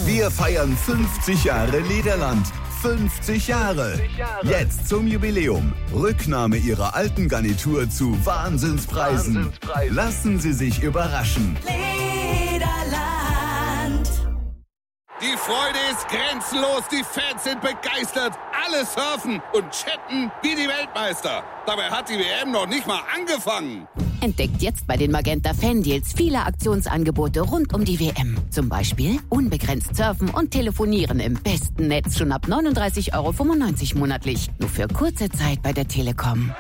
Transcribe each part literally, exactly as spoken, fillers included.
Wir feiern fünfzig Jahre Lederland. fünfzig Jahre. Jetzt zum Jubiläum. Rücknahme Ihrer alten Garnitur zu Wahnsinnspreisen. Wahnsinnspreisen. Lassen Sie sich überraschen. Lederland. Die Freude ist grenzenlos, die Fans sind begeistert. Alle surfen und chatten wie die Weltmeister. Dabei hat die W M noch nicht mal angefangen. Entdeckt jetzt bei den Magenta Fan Deals viele Aktionsangebote rund um die W M. Zum Beispiel unbegrenzt surfen und telefonieren im besten Netz schon ab neununddreißig Euro fünfundneunzig monatlich. Nur für kurze Zeit bei der Telekom.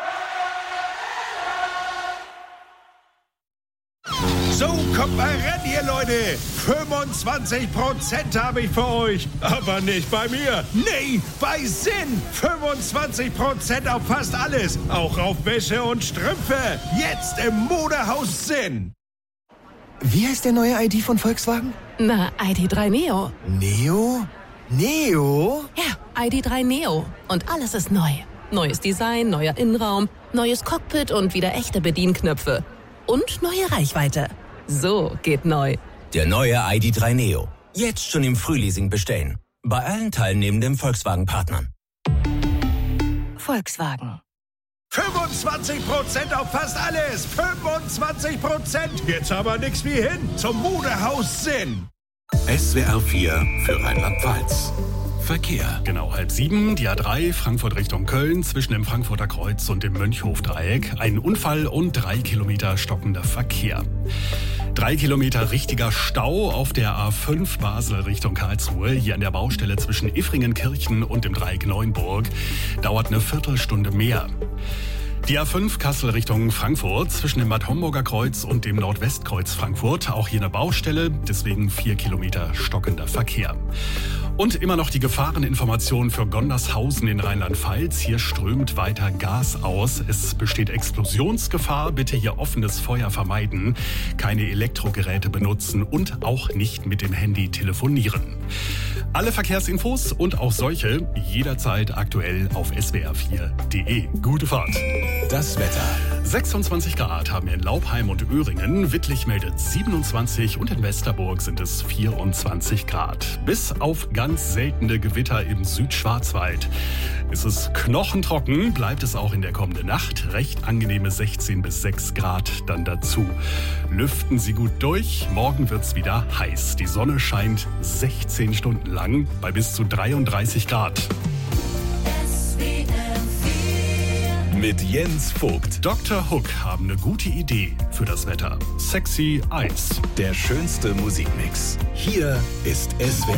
So, kommt mal ran hier, Leute. fünfundzwanzig Prozent habe ich für euch. Aber nicht bei mir. Nee, bei Sinn. fünfundzwanzig Prozent auf fast alles. Auch auf Wäsche und Strümpfe. Jetzt im Modehaus Sinn. Wie heißt der neue I D von Volkswagen? Na, I D drei Neo. Neo? Neo? Ja, I D drei Neo. Und alles ist neu. Neues Design, neuer Innenraum, neues Cockpit und wieder echte Bedienknöpfe. Und neue Reichweite. So geht neu. Der neue I D drei Neo. Jetzt schon im Frühleasing bestellen. Bei allen teilnehmenden Volkswagen-Partnern. Volkswagen. fünfundzwanzig Prozent auf fast alles. fünfundzwanzig Prozent. Jetzt aber nix wie hin zum Modehaus Sinn. S W R vier für Rheinland-Pfalz. Verkehr. Genau, halb sieben, die A drei, Frankfurt Richtung Köln, zwischen dem Frankfurter Kreuz und dem Mönchhofdreieck. Ein Unfall und drei Kilometer stockender Verkehr. Drei Kilometer richtiger Stau auf der A fünf Basel Richtung Karlsruhe. Hier an der Baustelle zwischen Iffringenkirchen und dem Dreieck Neuenburg. Dauert eine Viertelstunde mehr. Die A fünf Kassel Richtung Frankfurt zwischen dem Bad Homburger Kreuz und dem Nordwestkreuz Frankfurt. Auch hier eine Baustelle, deswegen vier Kilometer stockender Verkehr. Und immer noch die Gefahreninformation für Gondershausen in Rheinland-Pfalz. Hier strömt weiter Gas aus. Es besteht Explosionsgefahr. Bitte hier offenes Feuer vermeiden. Keine Elektrogeräte benutzen und auch nicht mit dem Handy telefonieren. Alle Verkehrsinfos und auch solche jederzeit aktuell auf s w r vier punkt d e. Gute Fahrt. Das Wetter. sechsundzwanzig Grad haben wir in Laubheim und Öhringen. Wittlich meldet siebenundzwanzig und in Westerburg sind es vierundzwanzig Grad. Bis auf ganz seltene Gewitter im Südschwarzwald. Ist es knochentrocken, bleibt es auch in der kommenden Nacht. Recht angenehme sechzehn bis sechs Grad dann dazu. Lüften Sie gut durch. Morgen wird's wieder heiß. Die Sonne scheint sechzehn Stunden lang bei bis zu dreiunddreißig Grad. Mit Jens Vogt. Doktor Hook haben eine gute Idee für das Wetter. Sexy Eis. Der schönste Musikmix. Hier ist S W R